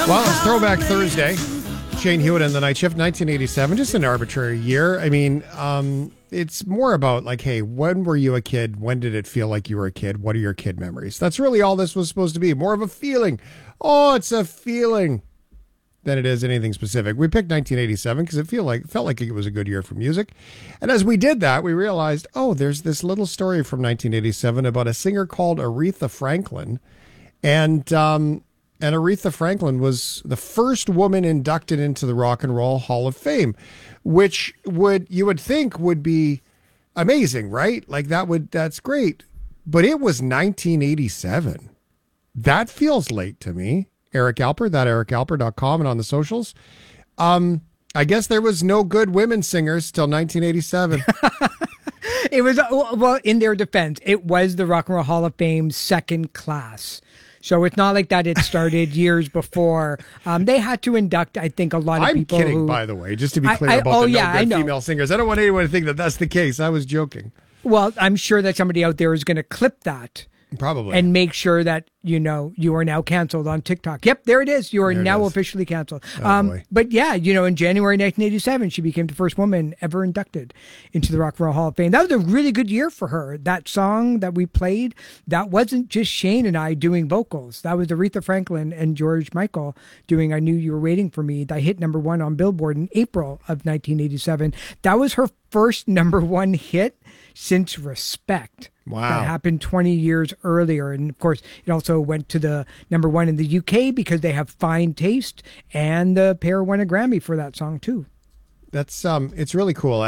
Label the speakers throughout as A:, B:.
A: Well, it's Throwback Thursday. Shane Hewitt and the Night Shift, 1987, just an arbitrary year. I mean, it's more about like, hey, when were you a kid? When did it feel like you were a kid? What are your kid memories? That's really all this was supposed to be. More of a feeling. Oh, it's a feeling than it is anything specific. We picked 1987 because it felt like it was a good year for music. And as we did that, we realized, oh, there's this little story from 1987 about a singer called Aretha Franklin. And Aretha Franklin was the first woman inducted into the Rock and Roll Hall of Fame, which you would think would be amazing, right? Like that's great. But it was 1987. That feels late to me. Eric Alper, that ericalper.com and on the socials. I guess there was no good women singers till 1987.
B: It was, well, in their defense, it was the Rock and Roll Hall of Fame second class. So it's not like that it started years before. They had to induct, I think, a lot of people.
A: I'm kidding, by the way, just to be clear about the no good female singers. I don't want anyone to think that that's the case. I was joking.
B: Well, I'm sure that somebody out there is going to clip that.
A: Probably.
B: And make sure that, you are now canceled on TikTok. Yep, there it is. You are now officially canceled. But yeah, in January 1987, she became the first woman ever inducted into the Rock and Roll Hall of Fame. That was a really good year for her. That song that we played, that wasn't just Shane and I doing vocals. That was Aretha Franklin and George Michael doing I Knew You Were Waiting for Me. That hit #1 on Billboard in April of 1987. That was her first #1 hit since Respect.
A: Wow.
B: That happened 20 years earlier. And of course, it also went to the #1 in the UK because they have fine taste, and the pair won a Grammy for that song too.
A: That's it's really cool.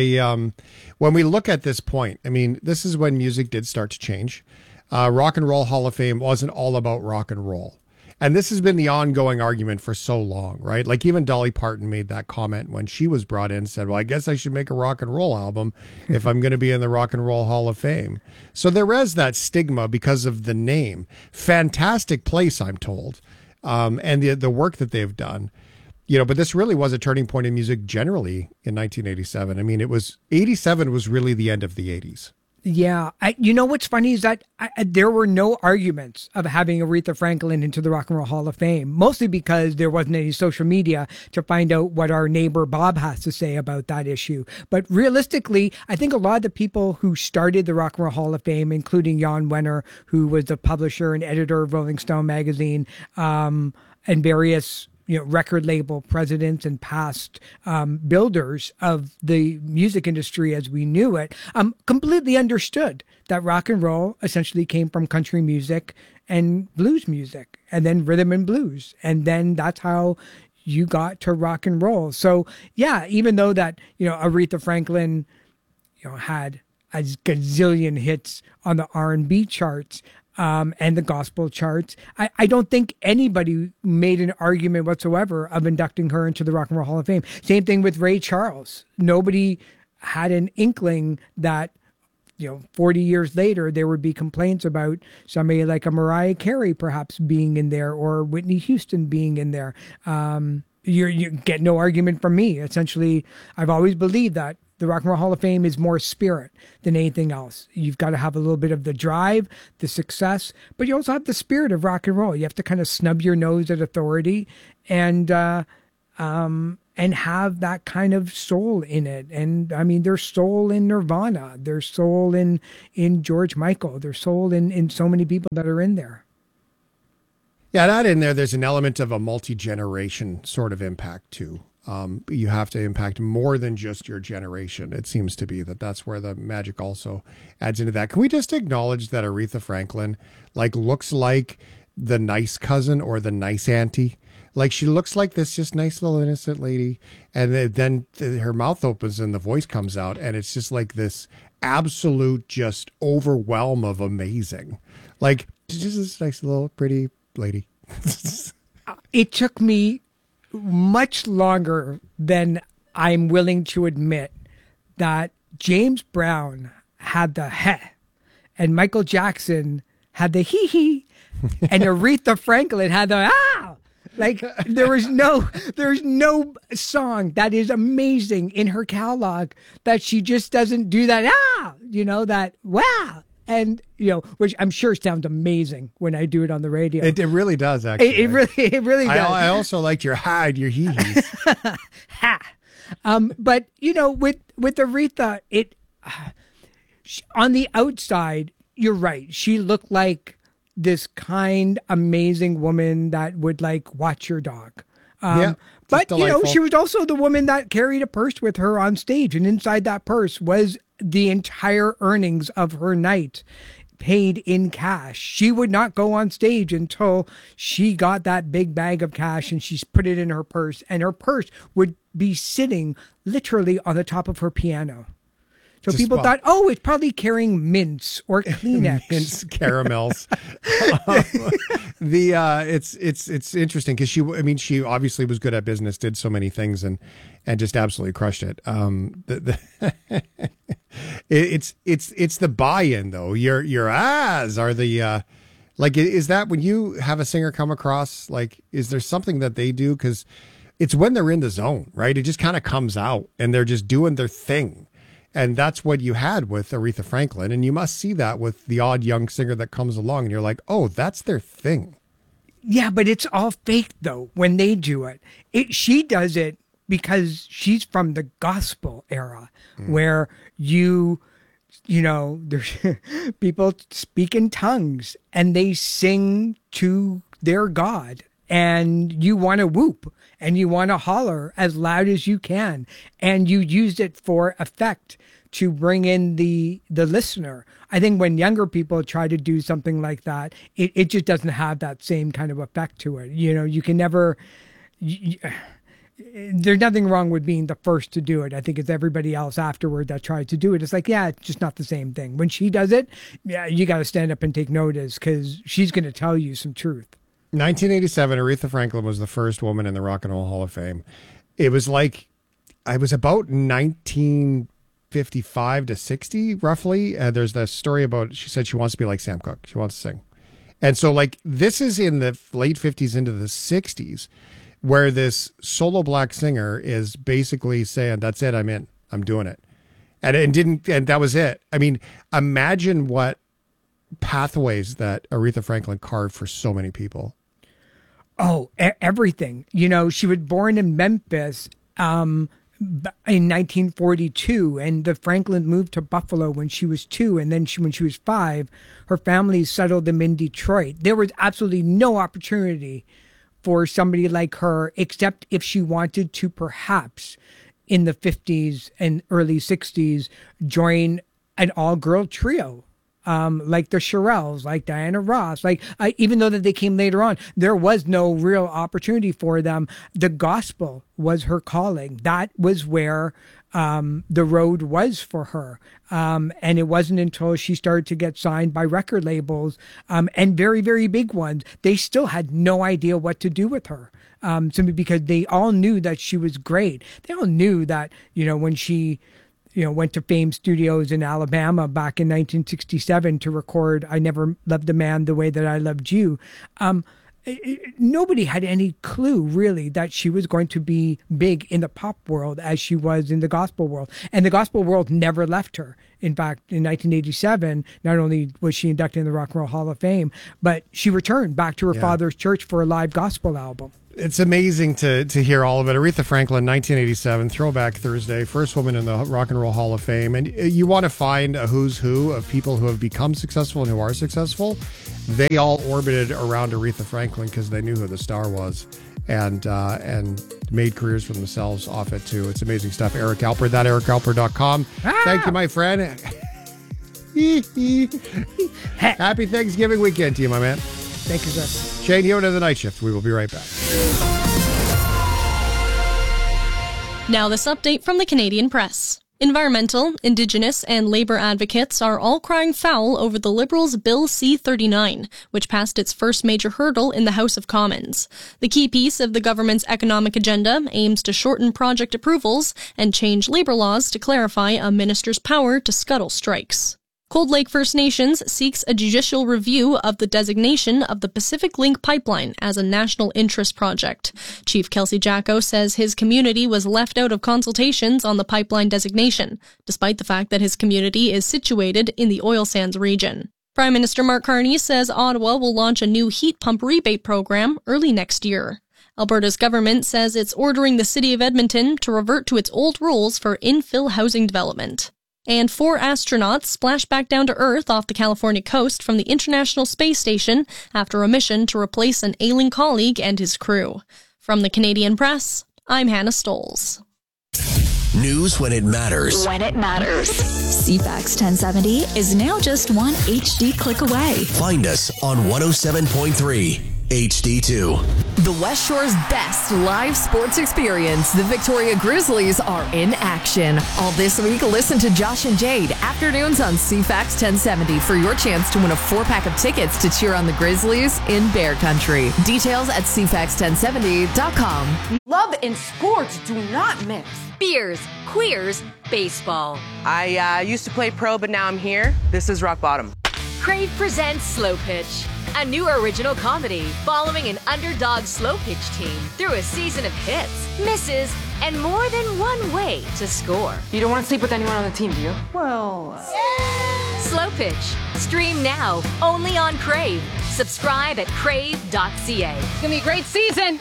A: I when we look at this point, I mean, this is when music did start to change. Rock and Roll Hall of Fame wasn't all about rock and roll. And this has been the ongoing argument for so long, right? Like even Dolly Parton made that comment when she was brought in, said, well, I guess I should make a rock and roll album if I'm going to be in the Rock and Roll Hall of Fame. So there is that stigma because of the name. Fantastic place, I'm told, and the work that they've done. But this really was a turning point in music generally in 1987. I mean, 87 was really the end of the 80s.
B: Yeah. What's funny is that there were no arguments of having Aretha Franklin into the Rock and Roll Hall of Fame, mostly because there wasn't any social media to find out what our neighbor Bob has to say about that issue. But realistically, I think a lot of the people who started the Rock and Roll Hall of Fame, including Jan Wenner, who was the publisher and editor of Rolling Stone magazine, and various record label presidents and past builders of the music industry as we knew it, completely understood that rock and roll essentially came from country music and blues music, and then rhythm and blues. And then that's how you got to rock and roll. So yeah, even though that, Aretha Franklin, had a gazillion hits on the R&B charts, and the gospel charts, I don't think anybody made an argument whatsoever of inducting her into the Rock and Roll Hall of Fame. Same thing with Ray Charles. Nobody had an inkling that, 40 years later, there would be complaints about somebody like a Mariah Carey perhaps being in there, or Whitney Houston being in there. You get no argument from me. Essentially, I've always believed that the Rock and Roll Hall of Fame is more spirit than anything else. You've got to have a little bit of the drive, the success, but you also have the spirit of rock and roll. You have to kind of snub your nose at authority and have that kind of soul in it. And I mean, there's soul in Nirvana, there's soul in George Michael, there's soul in so many people that are in there.
A: Yeah, that in there's an element of a multi-generation sort of impact too. You have to impact more than just your generation. It seems to be that's where the magic also adds into that. Can we just acknowledge that Aretha Franklin looks like the nice cousin or the nice auntie? Like she looks like this just nice little innocent lady, and then her mouth opens and the voice comes out, and it's just like this absolute just overwhelm of amazing. Like just this nice little pretty lady.
B: It took me much longer than I'm willing to admit that James Brown had the heh, and Michael Jackson had the hee hee, and Aretha Franklin had the ah. Like there's no song that is amazing in her catalog that she just doesn't do that that wow. And, which I'm sure sounds amazing when I do it on the radio.
A: It really does, actually.
B: It really does.
A: I also liked your ha and your hee-hees.
B: Ha. But, with Aretha, on the outside, you're right. She looked like this kind, amazing woman that would watch your dog. But, she was also the woman that carried a purse with her on stage. And inside that purse was the entire earnings of her night paid in cash. She would not go on stage until she got that big bag of cash and she's put it in her purse. And her purse would be sitting literally on the top of her piano. So people thought, it's probably carrying mints or Kleenex.
A: Mints, caramels. It's interesting because she obviously was good at business, did so many things, and just absolutely crushed it. It's the buy-in though. Your ahs are the is that when you have a singer come across, is there something that they do? Because it's when they're in the zone, right? It just kind of comes out and they're just doing their thing. And that's what you had with Aretha Franklin. And you must see that with the odd young singer that comes along and you're like, oh, that's their thing.
B: Yeah, but it's all fake though when they do it. She does it because she's from the gospel era where there's people speak in tongues and they sing to their God. And you want to whoop and you want to holler as loud as you can. And you use it for effect to bring in the listener. I think when younger people try to do something like that, it just doesn't have that same kind of effect to it. You can never... there's nothing wrong with being the first to do it. I think it's everybody else afterward that tried to do it. It's it's just not the same thing. When she does it, you got to stand up and take notice because she's going to tell you some truth.
A: 1987, Aretha Franklin was the first woman in the Rock and Roll Hall of Fame. It was about 1955 to 60, roughly. There's the story about, she said she wants to be like Sam Cooke. She wants to sing. And so this is in the late 50s into the 60s, where this solo black singer is basically saying, that's it, I'm in, I'm doing it. And that was it. I mean, imagine what pathways that Aretha Franklin carved for so many people.
B: Oh, everything. She was born in Memphis in 1942, and the Franklin moved to Buffalo when she was 2, and then when she was 5, her family settled them in Detroit. There was absolutely no opportunity for somebody like her, except if she wanted to perhaps in the 50s and early 60s join an all-girl trio. Like the Shirelles, like Diana Ross, even though that they came later on, there was no real opportunity for them. The gospel was her calling. That was where the road was for her. And it wasn't until she started to get signed by record labels and very, very big ones, they still had no idea what to do with her. Simply because they all knew that she was great. They all knew that, when she went to Fame Studios in Alabama back in 1967 to record I Never Loved a Man the Way That I Loved You. Nobody had any clue, really, that she was going to be big in the pop world as she was in the gospel world. And the gospel world never left her. In fact, in 1987, not only was she inducted in the Rock and Roll Hall of Fame, but she returned back to her father's church for a live gospel album.
A: It's amazing to hear all of it. Aretha Franklin, 1987, Throwback Thursday, first woman in the Rock and Roll Hall of Fame. And you want to find a who's who of people who have become successful and who are successful. They all orbited around Aretha Franklin because they knew who the star was and made careers for themselves off it too. It's amazing stuff. Eric Alper, ericalper.com. Thank you, my friend. Happy Thanksgiving weekend to you, my man.
B: Thank you, sir.
A: Shane Hewitt of The Night Shift. We will be right back.
C: Now this update from the Canadian Press. Environmental, Indigenous, and Labour advocates are all crying foul over the Liberals' Bill C-39, which passed its first major hurdle in the House of Commons. The key piece of the government's economic agenda aims to shorten project approvals and change labour laws to clarify a minister's power to scuttle strikes. Cold Lake First Nations seeks a judicial review of the designation of the Pacific Link Pipeline as a national interest project. Chief Kelsey Jacko says his community was left out of consultations on the pipeline designation, despite the fact that his community is situated in the oil sands region. Prime Minister Mark Carney says Ottawa will launch a new heat pump rebate program early next year. Alberta's government says it's ordering the city of Edmonton to revert to its old rules for infill housing development. And 4 astronauts splashed back down to Earth off the California coast from the International Space Station after a mission to replace an ailing colleague and his crew. From the Canadian Press, I'm Hannah Stolz.
D: News when it matters.
E: When it matters. CFAX 1070 is now just one HD click away.
D: Find us on 107.3 HD2.
F: The West Shore's best live sports experience. The Victoria Grizzlies are in action. All this week, listen to Josh and Jade afternoons on CFAX 1070 for your chance to win a 4-pack of tickets to cheer on the Grizzlies in Bear Country. Details at CFAX1070.com.
G: Love and sports do not mix.
H: Beers, queers, baseball.
G: I used to play pro, but now I'm here. This is rock bottom.
H: Crave presents Slow Pitch, a new original comedy following an underdog slow pitch team through a season of hits, misses, and more than one way to score.
G: You don't want to sleep with anyone on the team, do you? Well...
H: Slow Pitch. Stream now, only on Crave. Subscribe at crave.ca.
G: It's gonna be a great season!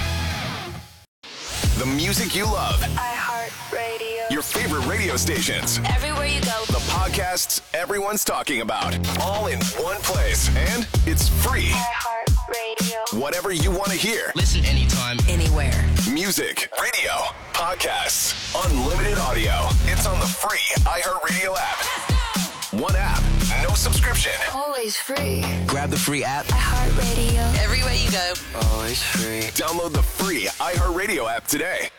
D: The music you love.
I: iHeartRadio.
D: Your favorite radio stations.
I: Everywhere you go.
D: The podcasts everyone's talking about. All in one place. And it's free.
I: iHeartRadio.
D: Whatever you want to hear.
J: Listen anytime,
I: anywhere.
D: Music, radio, podcasts, unlimited audio. It's on the free iHeartRadio app. One app, no subscription.
I: Always free.
J: grab the free app.
I: iHeartRadio.
J: Everywhere you go.
D: Always free. Download the free iHeartRadio app today.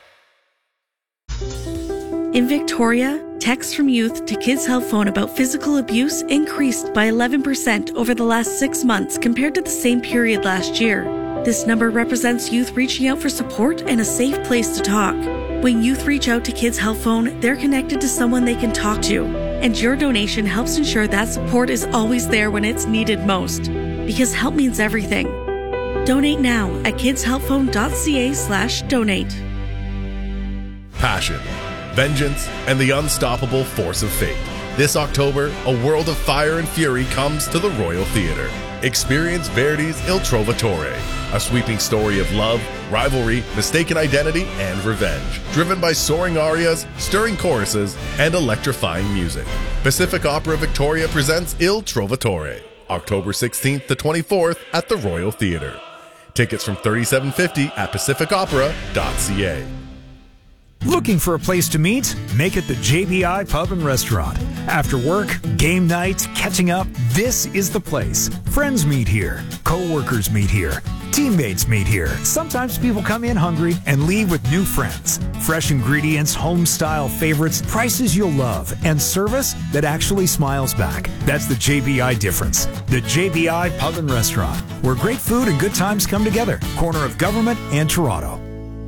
K: In Victoria, texts from youth to Kids Help Phone about physical abuse increased by 11% over the last 6 months compared to the same period last year. This number represents youth reaching out for support and a safe place to talk. When youth reach out to Kids Help Phone, they're connected to someone they can talk to. And your donation helps ensure that support is always there when it's needed most. Because help means everything. Donate now at kidshelpphone.ca/donate.
L: Passion, vengeance, and the unstoppable force of fate. This October, a world of fire and fury comes to the Royal Theatre. Experience Verdi's Il Trovatore, a sweeping story of love, rivalry, mistaken identity, and revenge, driven by soaring arias, stirring choruses, and electrifying music. Pacific Opera Victoria presents Il Trovatore, October 16th to 24th at the Royal Theatre. Tickets from $37.50 at pacificopera.ca.
M: Looking for a place to meet? Make it the JBI Pub and Restaurant. After work, game night, catching up, this is the place. Friends meet here. Co-workers meet here. Teammates meet here. Sometimes people come in hungry and leave with new friends. Fresh ingredients, home-style favorites, prices you'll love, and service that actually smiles back. That's the JBI difference. The JBI Pub and Restaurant, where great food and good times come together. Corner of Government and Toronto.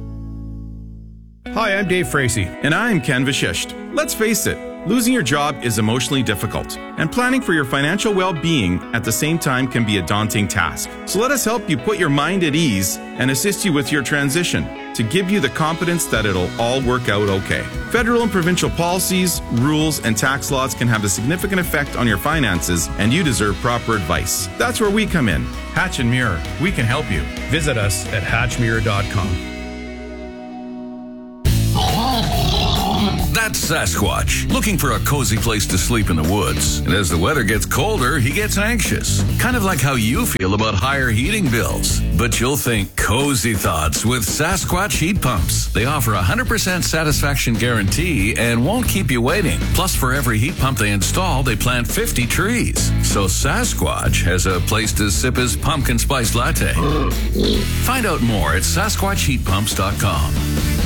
N: Hi, I'm Dave Frazee. And I'm Ken Vashisht. Let's face it, losing your job is emotionally difficult, and planning for your financial well-being at the same time can be a daunting task. So let us help you put your mind at ease and assist you with your transition to give you the confidence that it'll all work out okay. Federal and provincial policies, rules, and tax laws can have a significant effect on your finances, and you deserve proper advice. That's where we come in.
O: Hatch and Mirror. We can help you. Visit us at hatchmirror.com.
P: That's Sasquatch, looking for a cozy place to sleep in the woods. And as the weather gets colder, he gets anxious. Kind of like how you feel about higher heating bills. But you'll think cozy thoughts with Sasquatch heat pumps. They offer a 100% satisfaction guarantee and won't keep you waiting. Plus, for every heat pump they install, they plant 50 trees. So Sasquatch has a place to sip his pumpkin spice latte. Find out more at SasquatchHeatPumps.com.